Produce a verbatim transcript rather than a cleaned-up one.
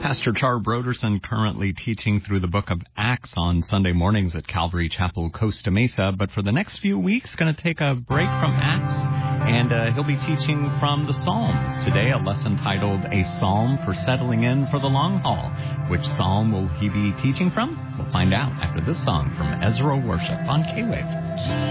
Pastor Char Broderson currently teaching through the book of Acts on Sunday mornings at Calvary Chapel, Costa Mesa. But for the next few weeks, going to take a break from Acts, and uh, he'll be teaching from the Psalms. Today, a lesson titled A Psalm for Settling In for the Long Haul. Which psalm will he be teaching from? We'll find out after this song from Ezra Worship on K-Wave.